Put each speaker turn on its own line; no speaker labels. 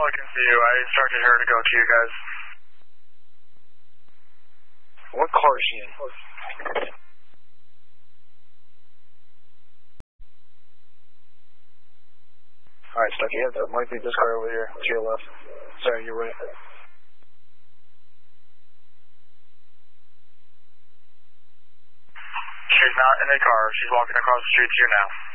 looking for you. I instructed her to go to you guys.
What car is she in? Alright, Stucky, that might be this car over here to your left. Sorry, you're right.
She's not in the car. She's walking across the street to you now.